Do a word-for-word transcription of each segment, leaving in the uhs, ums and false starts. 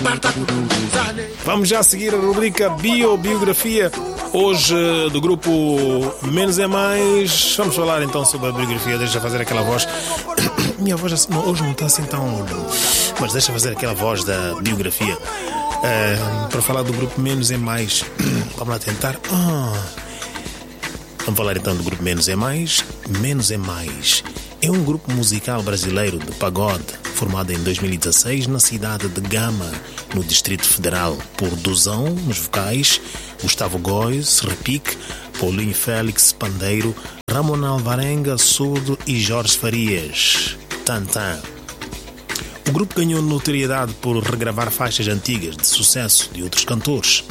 Vamos já seguir a rubrica Biobiografia. Hoje, do grupo Menos é Mais. Vamos falar então sobre a biografia. Deixa fazer aquela voz. Minha voz assim, não, hoje não está assim tão... Mas deixa fazer aquela voz da biografia. Uh, para falar do grupo Menos é Mais. Vamos lá tentar. Ah. Vamos falar então do grupo Menos é Mais. Menos é Mais é um grupo musical brasileiro de pagode formado em dois mil e dezasseis na cidade de Gama, no Distrito Federal, por Duzão nos vocais, Gustavo Góes, repique, Paulinho Félix, pandeiro, Ramon Alvarenga, surdo e Jorge Farias, tantã. O grupo ganhou notoriedade por regravar faixas antigas de sucesso de outros cantores.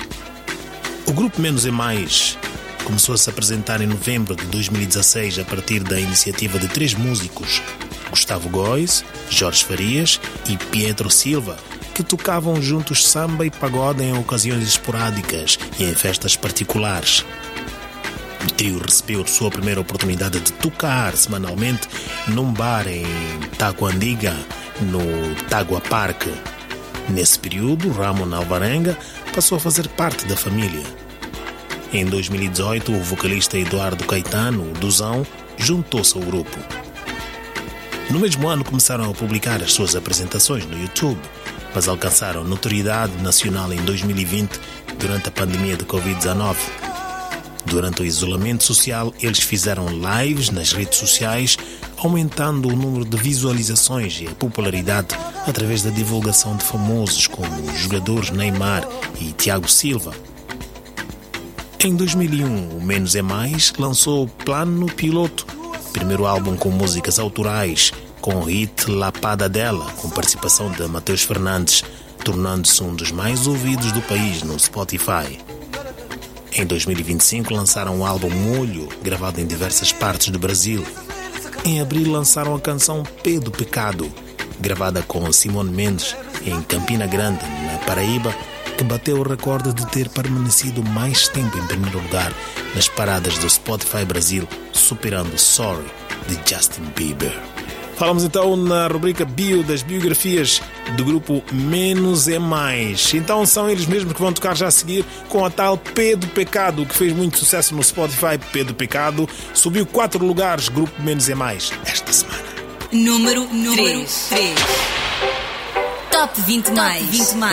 O grupo Menos é Mais começou a se apresentar em novembro de dois mil e dezasseis a partir da iniciativa de três músicos, Gustavo Góes, Jorge Farias e Pietro Silva, que tocavam juntos samba e pagode em ocasiões esporádicas e em festas particulares. O trio recebeu sua primeira oportunidade de tocar semanalmente num bar em Taquandiga, no Tagua Park. Nesse período, Ramon Alvarenga passou a fazer parte da família. Em dois mil e dezoito, o vocalista Eduardo Caetano, o Duzão, juntou-se ao grupo. No mesmo ano começaram a publicar as suas apresentações no YouTube, mas alcançaram notoriedade nacional em dois mil e vinte durante a pandemia de covid dezenove. Durante o isolamento social, eles fizeram lives nas redes sociais, aumentando o número de visualizações e a popularidade através da divulgação de famosos como os jogadores Neymar e Thiago Silva. Em dois mil e um, o Menos é Mais lançou Plano Piloto, primeiro álbum com músicas autorais, com o hit Lapada Dela, com participação de Matheus Fernandes, tornando-se um dos mais ouvidos do país no Spotify. Em dois mil e vinte e cinco lançaram o álbum Molho, gravado em diversas partes do Brasil. Em abril lançaram a canção P do Pecado, gravada com Simone Mendes em Campina Grande, na Paraíba, que bateu o recorde de ter permanecido mais tempo em primeiro lugar nas paradas do Spotify Brasil, superando Sorry, de Justin Bieber. Falamos então na rubrica Bio das biografias do grupo Menos é Mais. Então são eles mesmos que vão tocar já a seguir com a tal P do Pecado, que fez muito sucesso no Spotify. P do Pecado subiu quatro lugares, grupo Menos é Mais, esta semana. Número três. Top vinte mais.